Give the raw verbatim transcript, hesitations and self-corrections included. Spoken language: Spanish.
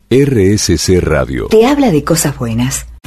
R S C Radio te habla de cosas buenas.